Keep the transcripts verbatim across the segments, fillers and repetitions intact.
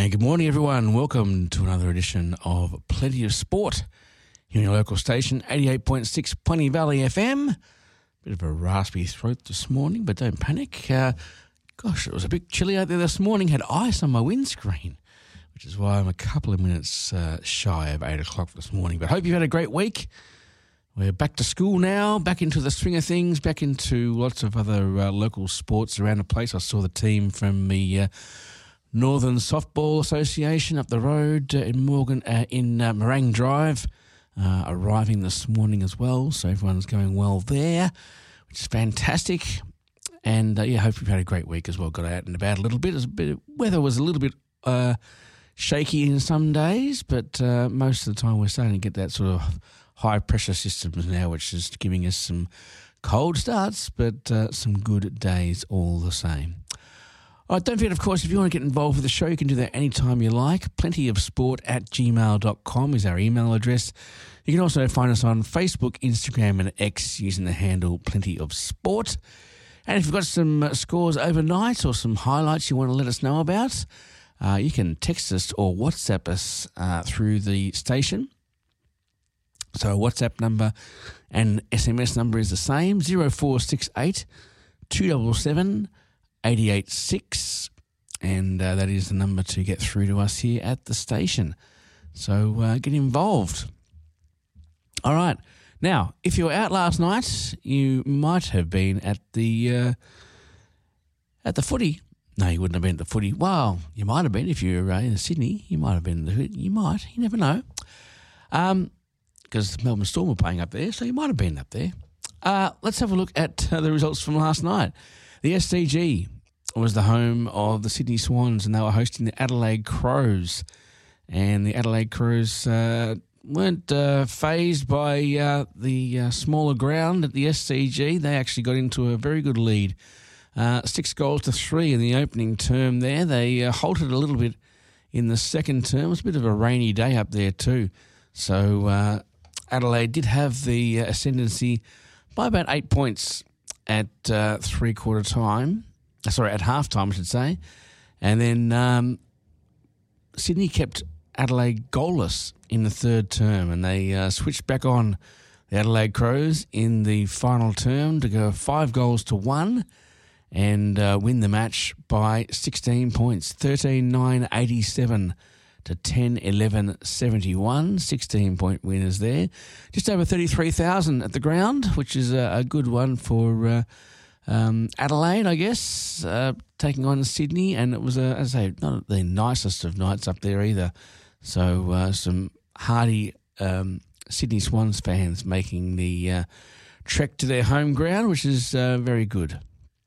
And good morning, everyone. Welcome to another edition of Plenty of Sport here on your local station, eighty-eight point six Plenty Valley F M. Bit of a raspy throat this morning, but don't panic. Uh, gosh, it was a bit chilly out there this morning. Had ice on my windscreen, which is why I'm a couple of minutes uh, shy of eight o'clock this morning. But hope you've had a great week. We're back to school now, back into the swing of things, back into lots of other uh, local sports around the place. I saw the team from the uh, Northern Softball Association up the road uh, in Morgan, uh, in uh, Morang Drive, uh, arriving this morning as well. So everyone's going well there, which is fantastic. And uh, yeah, hope you've had a great week as well. Got out and about a little bit. It was a bit weather was a little bit uh, shaky in some days, but uh, most of the time we're starting to get that sort of high pressure systems now, which is giving us some cold starts, but uh, some good days all the same. All right, don't forget, of course, if you want to get involved with the show, you can do that anytime you like. plentyofsport at gmail dot com is our email address. You can also find us on Facebook, Instagram and X using the handle Plenty of Sport. And if you've got some uh, scores overnight or some highlights you want to let us know about, uh, you can text us or WhatsApp us uh, through the station. So our WhatsApp number and S M S number is the same, zero four six eight, two seven seven, eight eight six, and uh, that is the number to get through to us here at the station. So uh, get involved. All right. Now, if you were out last night, you might have been at the uh, at the footy. No, you wouldn't have been at the footy. Well, you might have been if you were uh, in Sydney. You might have been. You might. You never know. Um. Because the Melbourne Storm were playing up there, so you might have been up there. Uh, let's have a look at uh, the results from last night. The S C G was the home of the Sydney Swans, and they were hosting the Adelaide Crows. And the Adelaide Crows uh, weren't uh, fazed by uh, the uh, smaller ground at the S C G. They actually got into a very good lead. Uh, six goals to three in the opening term there. They uh, halted a little bit in the second term. It was a bit of a rainy day up there too. So uh, Adelaide did have the ascendancy by about eight points at uh, three-quarter time. Sorry, at half-time, I should say. And then um, Sydney kept Adelaide goalless in the third term, and they uh, switched back on the Adelaide Crows in the final term to go five goals to one and uh, win the match by sixteen points, thirteen nine eighty-seven to ten eleven seventy-one, sixteen-point winners there. Just over thirty-three thousand at the ground, which is a, a good one for uh, um, Adelaide, I guess, uh, taking on Sydney. And it was, a, as I say, not the nicest of nights up there either. So uh, some hardy um, Sydney Swans fans making the uh, trek to their home ground, which is uh, very good.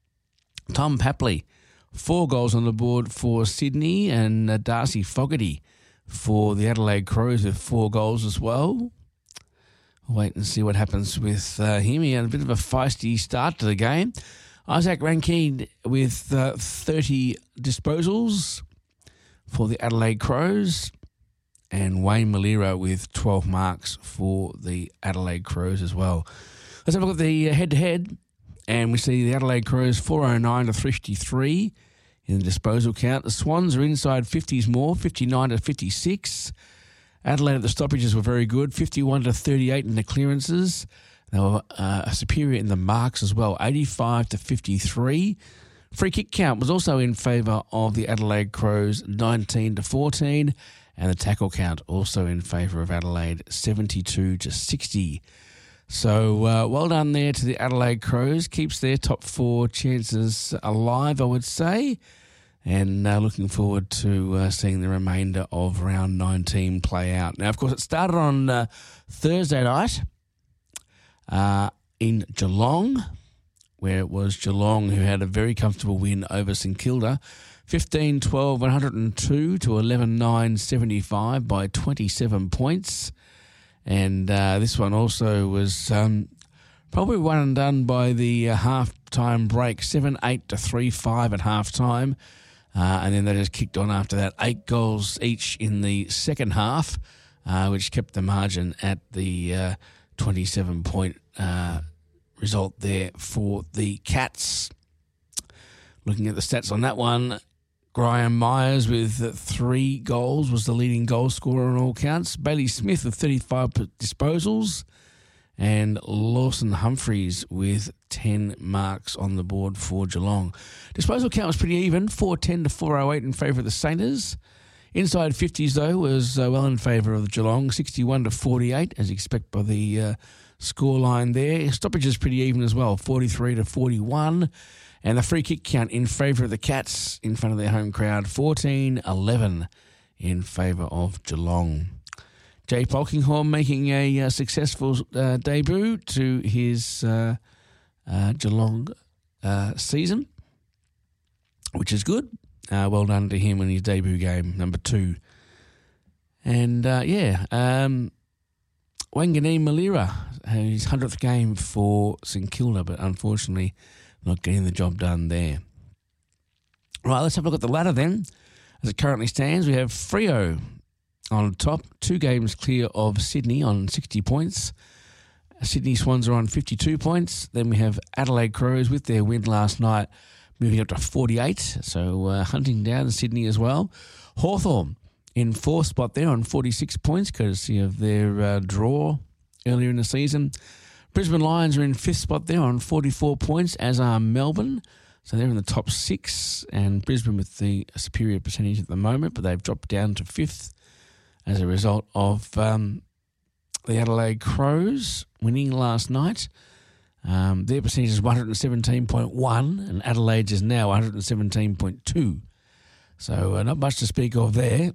Tom Papley, four goals on the board for Sydney, and uh, Darcy Fogarty for the Adelaide Crows with four goals as well. We'll wait and see what happens with uh, him. He had a bit of a feisty start to the game. Isaac Rankine with uh, thirty disposals for the Adelaide Crows, and Wayne Malira with twelve marks for the Adelaide Crows as well. Let's have a look at the head-to-head, and we see the Adelaide Crows four oh nine to fifty-three in the disposal count. The Swans are inside fifties more, fifty-nine to fifty-six. Adelaide at the stoppages were very good, fifty-one to thirty-eight in the clearances. They were uh, superior in the marks as well, eighty-five to fifty-three. Free kick count was also in favour of the Adelaide Crows, nineteen to fourteen. And the tackle count also in favour of Adelaide, seventy-two to sixty. So uh, well done there to the Adelaide Crows. Keeps their top four chances alive, I would say. And uh, looking forward to uh, seeing the remainder of round nineteen play out. Now, of course, it started on uh, Thursday night uh, in Geelong, where it was Geelong who had a very comfortable win over St Kilda, fifteen twelve one oh two to eleven nine seventy-five by twenty-seven points. And uh, this one also was um, probably one and done by the uh, half-time break, seven eight to three five at half-time. Uh, and then they just kicked on after that, eight goals each in the second half, uh, which kept the margin at the uh, twenty-seven-point uh, result there for the Cats. Looking at the stats on that one, Graham Myers with uh, three goals was the leading goal scorer on all counts. Bailey Smith with thirty-five disposals. And Lawson Humphreys with ten marks on the board for Geelong. Disposal count was pretty even, four ten to four oh eight in favour of the Saints. Inside fifties, though, was uh, well in favour of the Geelong, sixty-one to forty-eight, as you expect by the uh, scoreline there. Stoppages pretty even as well, forty-three to forty-one. And the free kick count in favour of the Cats in front of their home crowd, fourteen eleven in favour of Geelong. Jay Polkinghorne making a uh, successful uh, debut to his uh, uh, Geelong uh, season, which is good. Uh, well done to him in his debut game, number two. And, uh, yeah, um, Wanganeen Malira had his hundredth game for St Kilda, but unfortunately not getting the job done there. Right, let's have a look at the ladder then. As it currently stands, we have Freo on top, two games clear of Sydney on sixty points. Sydney Swans are on fifty-two points. Then we have Adelaide Crows with their win last night, moving up to forty-eight, so uh, hunting down Sydney as well. Hawthorn in fourth spot there on forty-six points, courtesy of their uh, draw earlier in the season. Brisbane Lions are in fifth spot there on forty-four points, as are Melbourne. So they're in the top six, and Brisbane with the superior percentage at the moment, but they've dropped down to fifth as a result of um, the Adelaide Crows winning last night. Um, their percentage is one seventeen point one, and Adelaide's is now one seventeen point two. So uh, not much to speak of there.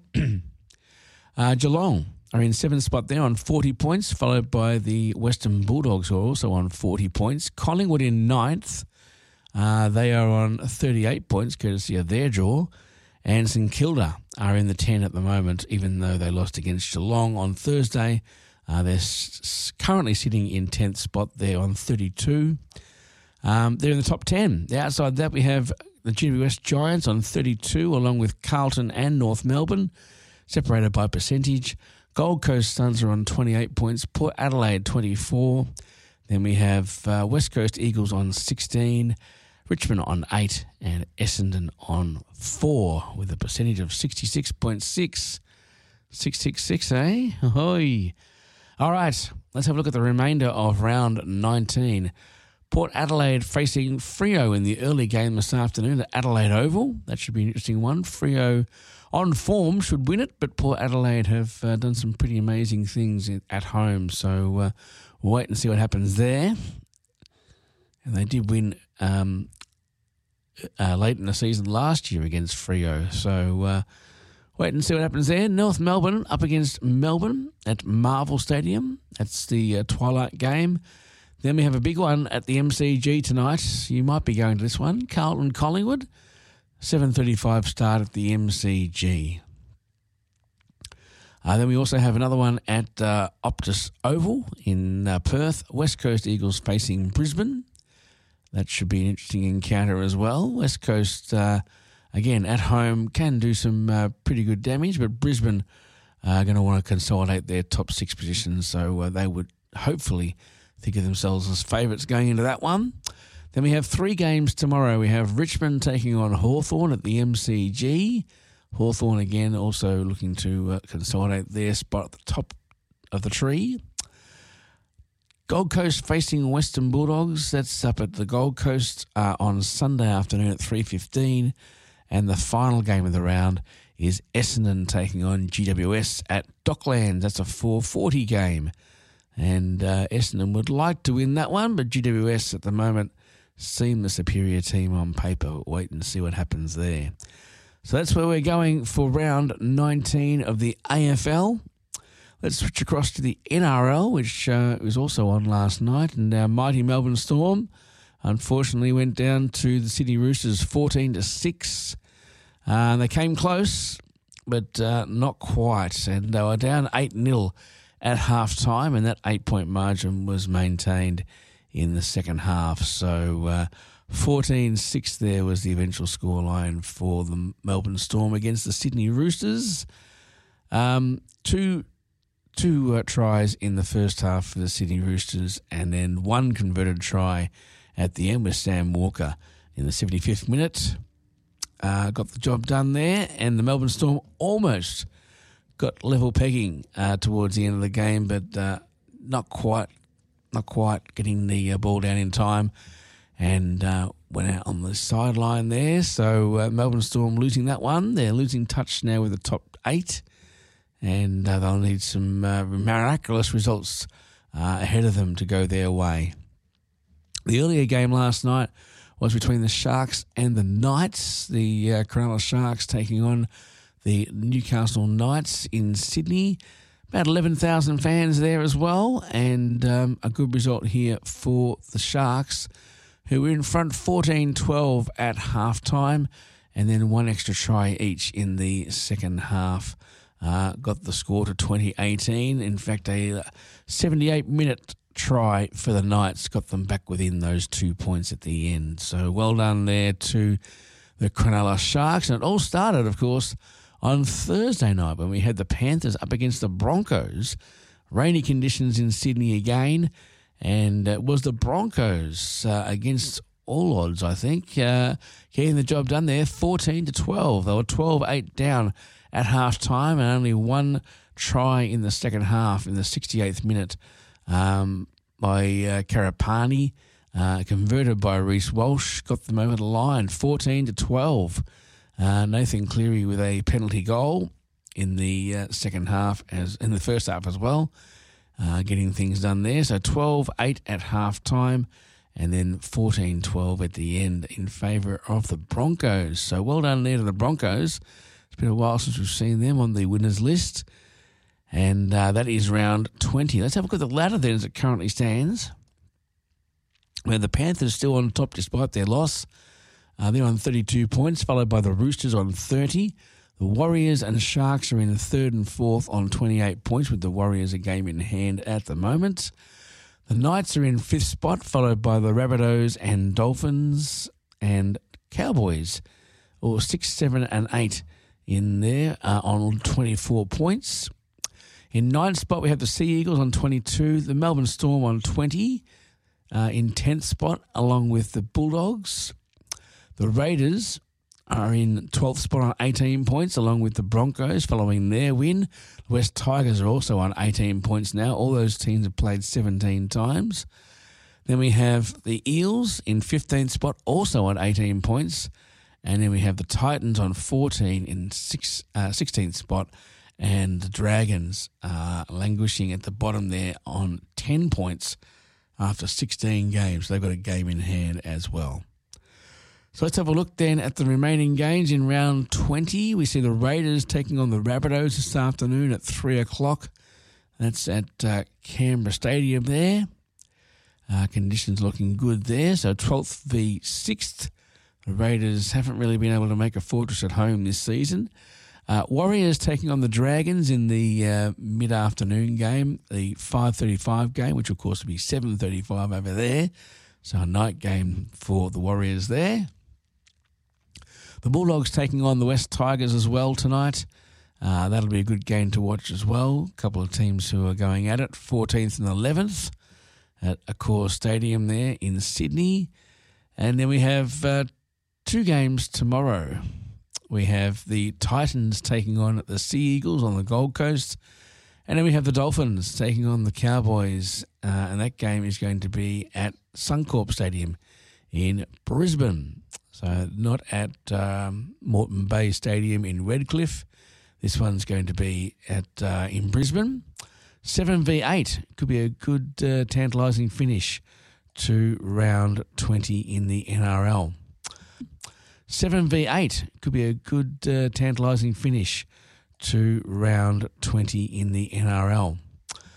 uh, Geelong are in seventh spot there on forty points, followed by the Western Bulldogs, who are also on forty points. Collingwood in ninth. Uh, they are on thirty-eight points, courtesy of their draw. And St Kilda are in the ten at the moment, even though they lost against Geelong on Thursday. Uh, they're s- currently sitting in tenth spot there on thirty-two. Um, they're in the top ten. Outside that, we have the G W S Giants on thirty-two, along with Carlton and North Melbourne, separated by percentage. Gold Coast Suns are on twenty-eight points. Port Adelaide, twenty-four. Then we have uh, West Coast Eagles on sixteen. Richmond on eight, and Essendon on four, with a percentage of sixty-six point six. six six six, eh? Ahoy. All right, let's have a look at the remainder of round nineteen. Port Adelaide facing Freo in the early game this afternoon at Adelaide Oval. That should be an interesting one. Freo on form should win it, but Port Adelaide have uh, done some pretty amazing things at home, so uh, we'll wait and see what happens there. And they did win um, uh, late in the season last year against Freo. So uh, wait and see what happens there. North Melbourne up against Melbourne at Marvel Stadium. That's the uh, twilight game. Then we have a big one at the M C G tonight. You might be going to this one. Carlton Collingwood, seven thirty-five start at the M C G. Uh, then we also have another one at uh, Optus Oval in uh, Perth. West Coast Eagles facing Brisbane. That should be an interesting encounter as well. West Coast, uh, again, at home, can do some uh, pretty good damage, but Brisbane are going to want to consolidate their top six positions, so uh, they would hopefully think of themselves as favourites going into that one. Then we have three games tomorrow. We have Richmond taking on Hawthorn at the M C G. Hawthorn, again, also looking to uh, consolidate their spot at the top of the tree. Gold Coast facing Western Bulldogs. That's up at the Gold Coast uh, on Sunday afternoon at three fifteen. And the final game of the round is Essendon taking on G W S at Docklands. That's a four forty game. And uh, Essendon would like to win that one, but G W S at the moment seem the superior team on paper. Wait and see what happens there. So that's where we're going for round nineteen of the A F L. Let's switch across to the N R L, which uh, was also on last night, and our mighty Melbourne Storm unfortunately went down to the Sydney Roosters fourteen to six. Uh, they came close, but uh, not quite, and they were down eight nil at half-time, and that eight-point margin was maintained in the second half. So uh, fourteen six there was the eventual scoreline for the Melbourne Storm against the Sydney Roosters. Um, two two uh, tries in the first half for the Sydney Roosters, and then one converted try at the end with Sam Walker in the seventy-fifth minute. uh, got the job done there, and the Melbourne Storm almost got level pegging uh, towards the end of the game, but uh, not quite, not quite getting the uh, ball down in time, and uh, went out on the sideline there. So uh, Melbourne Storm losing that one. They're losing touch now with the top eight, and uh, they'll need some uh, miraculous results uh, ahead of them to go their way. The earlier game last night was between the Sharks and the Knights. The uh, Cronulla Sharks taking on the Newcastle Knights in Sydney. About eleven thousand fans there as well, and um, a good result here for the Sharks, who were in front fourteen twelve at halftime, and then one extra try each in the second half. Uh, got the score to twenty eighteen. In fact, a seventy-eight minute try for the Knights got them back within those two points at the end. So well done there to the Cronulla Sharks. And it all started, of course, on Thursday night when we had the Panthers up against the Broncos. Rainy conditions in Sydney again, and it was the Broncos uh, against all odds, I think, uh, getting the job done there, fourteen to twelve. They were twelve eight down at half time, and only one try in the second half in the sixty-eighth minute um, by uh, Karapani, uh, converted by Reece Walsh, got them over the line, fourteen to twelve. Uh, Nathan Cleary with a penalty goal in the uh, second half, as in the first half as well, uh, getting things done there. So twelve eight at half time, and then fourteen twelve at the end in favour of the Broncos. So well done there to the Broncos. It's been a while since we've seen them on the winners list, and uh, that is round twenty. Let's have a look at the ladder then as it currently stands, where the Panthers still on top despite their loss. Uh, they're on thirty-two points, followed by the Roosters on thirty. The Warriors and Sharks are in third and fourth on twenty-eight points, with the Warriors a game in hand at the moment. The Knights are in fifth spot, followed by the Rabbitohs and Dolphins and Cowboys, or six, seven and eight in there uh, on twenty-four points. In ninth spot, we have the Sea Eagles on twenty-two, the Melbourne Storm on twenty, uh, in tenth spot, along with the Bulldogs. The Raiders are in twelfth spot on eighteen points, along with the Broncos following their win. The West Tigers are also on eighteen points now. All those teams have played seventeen times. Then we have the Eels in fifteenth spot, also on eighteen points. And then we have the Titans on fourteen in six, uh, sixteenth spot, and the Dragons uh, languishing at the bottom there on ten points after sixteen games. They've got a game in hand as well. So let's have a look then at the remaining games in round twenty. We see the Raiders taking on the Rabbitohs this afternoon at three o'clock. That's at uh, Canberra Stadium there. Uh, conditions looking good there. So twelfth v sixth. The Raiders haven't really been able to make a fortress at home this season. Uh, Warriors taking on the Dragons in the uh, mid-afternoon game, the five thirty-five game, which of course will be seven thirty-five over there. So a night game for the Warriors there. The Bulldogs taking on the West Tigers as well tonight. Uh, that'll be a good game to watch as well. A couple of teams who are going at it, fourteenth and eleventh at Accor Stadium there in Sydney. And then we have uh, two games tomorrow. We have the Titans taking on the Sea Eagles on the Gold Coast. And then we have the Dolphins taking on the Cowboys. Uh, and that game is going to be at Suncorp Stadium in Brisbane. So not at um, Moreton Bay Stadium in Redcliffe. This one's going to be at uh, in Brisbane. seven v eight could be a good uh, tantalising finish to round twenty in the N R L. seven v eight could be a good uh, tantalising finish to round twenty in the N R L.